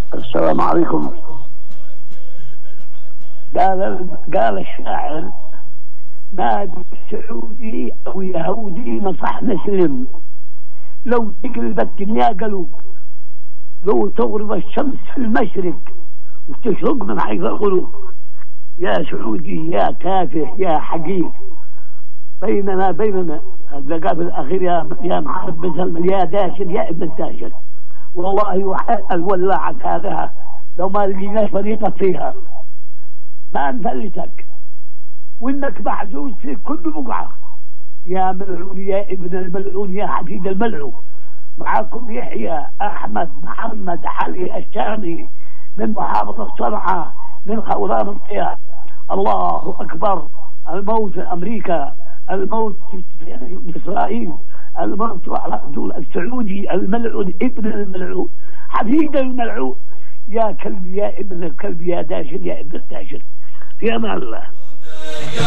السلام عليكم. قال الشاعر: ما سعودي أو يهودي نصح مسلم، لو تقلب الدنيا قلوب، لو تغرب الشمس في المشرق وتشرق من حيث الغروب، يا سعودي يا تافه يا حقير، بيننا اللقب الأخير يا محمد بن سلمان، يا داشر يا ابن داشر، والله الولاعة هذا لو ما لقينا فريقة فيها ما نفلتك، وإنك محجوز في كل بقعة، يا ملعون يا ابن الملعون يا حفيد الملعون. معكم يحيى أحمد محمد علي الشامي من محافظة صنعاء من خوران الطيار. الله أكبر، الموت في أمريكا، الموت في إسرائيل، الموت على السعودي الملعون ابن الملعون حفيد الملعون، يا كلب يا ابن الكلب يا داشر يا ابن الداشر. في أمان الله.